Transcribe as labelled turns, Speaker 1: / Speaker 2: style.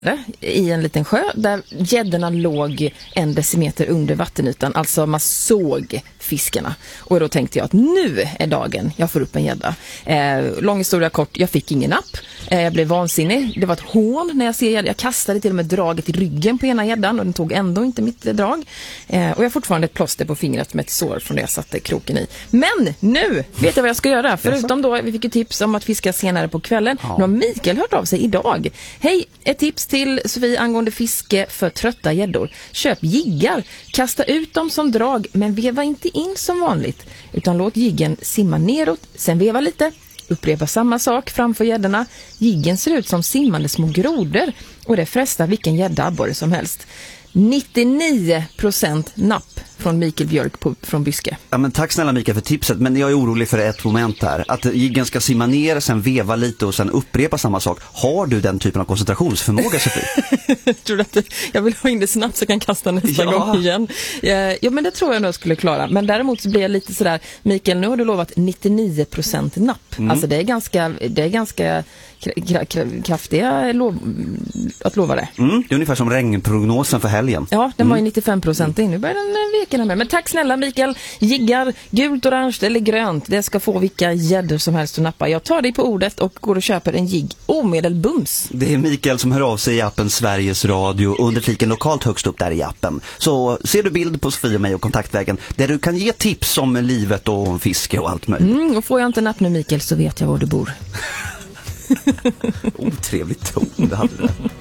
Speaker 1: i en liten sjö där gäddorna låg 1 decimeter under vattenytan. Alltså man såg fiskarna. Och då tänkte jag att nu är dagen jag får upp en gädda. Lång historia kort, jag fick ingen napp. Jag blev vansinnig. Det var ett hån när jag ser gädda. Jag kastade till och med draget i ryggen på ena gäddan och den tog ändå inte mitt drag. Och jag har fortfarande ett plåster på fingret med ett sår från det jag satte kroken i. Men nu vet jag vad jag ska göra. Förutom då, vi fick ju tips om att fiska senare på kvällen. Nu har Mikael hört av sig idag. Hej, ett tips till Sofie angående fiske för trötta gäddor. Köp jiggar. Kasta ut dem som drag, men veva inte in som vanligt. Utan låt jiggen simma neråt, sen veva lite. Upprepa samma sak framför gäddorna. Jiggen ser ut som simmande små grodor och det frestar vilken gädda abborre som helst. 99% napp från Mikael Björk från Byske.
Speaker 2: Ja, men tack snälla Mikael för tipset, men jag är orolig för ett moment här. Att jiggen ska simma ner, sen veva lite och sen upprepa samma sak. Har du den typen av koncentrationsförmåga, Sofie?
Speaker 1: Tror du att jag vill ha in det snabbt så jag kan kasta nästa gång igen? Ja, men det tror jag nog jag skulle klara. Men däremot så blir jag lite sådär, Mikael, nu har du lovat 99% napp. Alltså det är ganska kraftiga att lova det.
Speaker 2: Det är ungefär som regnprognosen för helgen.
Speaker 1: Ja, den var ju 95% in. Nu börjar den veken med. Men tack snälla Mikael. Jiggar, gult, orange eller grönt. Det ska få vilka gäddor som helst att nappa. Jag tar dig på ordet och går och köper en jigg. Omedelbums.
Speaker 2: Det är Mikael som hör av sig i appen Sveriges Radio under klicken lokalt högst upp där i appen. Så ser du bild på Sofie och mig och kontaktvägen där du kan ge tips om livet och fiske och allt möjligt.
Speaker 1: Och får jag inte napp nu Mikael så vet jag var du bor.
Speaker 2: Otrevligt ton det hade det.